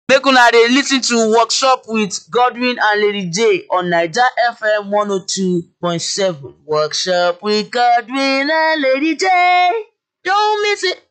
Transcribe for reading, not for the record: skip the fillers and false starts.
Make una dey lis ten to Workshop with Godwin and Lady J on Naija FM 102.7. Workshop with Godwin and Lady J. Don't miss it.